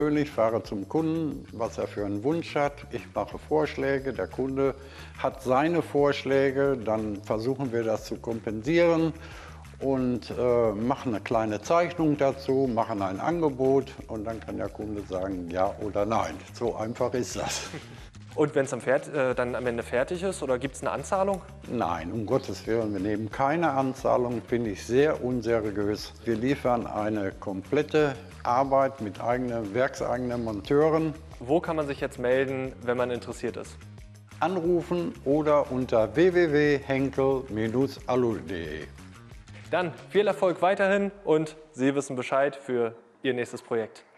Ich fahre zum Kunden, was er für einen Wunsch hat. Ich mache Vorschläge, der Kunde hat seine Vorschläge, dann versuchen wir das zu kompensieren und machen eine kleine Zeichnung dazu, machen ein Angebot und dann kann der Kunde sagen ja oder nein. So einfach ist das. Und wenn es dann am Ende fertig ist, oder gibt es eine Anzahlung? Nein, um Gottes Willen, wir nehmen keine Anzahlung, finde ich sehr unseriös. Wir liefern eine komplette Arbeit mit werkseigenen Monteuren. Wo kann man sich jetzt melden, wenn man interessiert ist? Anrufen oder unter www.henkel-alu.de. Dann viel Erfolg weiterhin und Sie wissen Bescheid für Ihr nächstes Projekt.